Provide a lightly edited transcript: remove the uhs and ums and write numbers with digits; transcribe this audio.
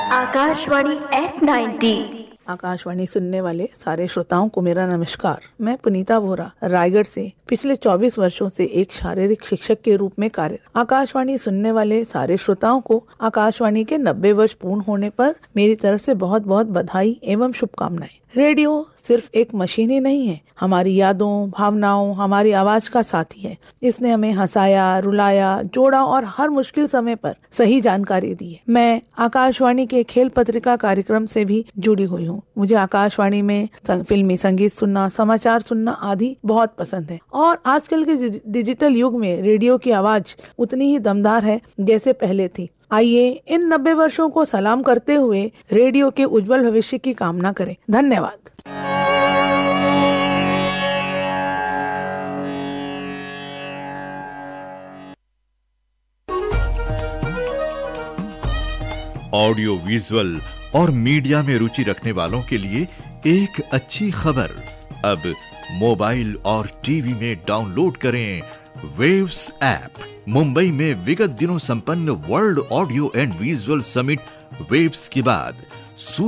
Akashvani eight 90। Akashvani सुनने वाले सारे श्रोताओं को मेरा नमस्कार। मैं पुनीता वोरा रायगढ़ से पिछले 24 वर्षों से एक शारीरिक शिक्षक के रूप में कार्यरत। आकाशवाणी सुनने वाले सारे श्रोताओं को आकाशवाणी के 90 वर्ष पूर्ण होने पर मेरी तरफ से बहुत बहुत बधाई एवं शुभकामनाएं। रेडियो सिर्फ एक मशीन ही नहीं है, हमारी यादों, भावनाओं, हमारी आवाज का साथी है। इसने हमें हंसाया, रुलाया, जोड़ा और हर मुश्किल समय पर सही जानकारी दी है। मैं आकाशवाणी के खेल पत्रिका कार्यक्रम से भी जुड़ी हुई हूँ। मुझे आकाशवाणी में फिल्मी संगीत सुनना, समाचार सुनना आदि बहुत पसंद है। और आजकल के डिजिटल युग में रेडियो की आवाज उतनी ही दमदार है जैसे पहले थी। आइए इन 90 वर्षों को सलाम करते हुए रेडियो के उज्जवल भविष्य की कामना करें। धन्यवाद। ऑडियो विजुअल और मीडिया में रुचि रखने वालों के लिए एक अच्छी खबर। अब मोबाइल और टीवी में डाउनलोड करें वेव्स ऐप। मुंबई में विगत दिनों संपन्न world audio and visual summit waves के बाद